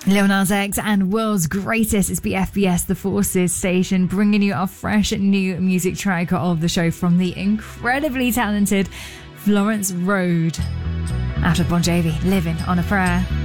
Lil Nas X and World's Greatest. It's BFBS, the Forces station, bringing you a fresh new music track of the show from the incredibly talented Florence Road. Out of Bon Jovi, Living on a Prayer.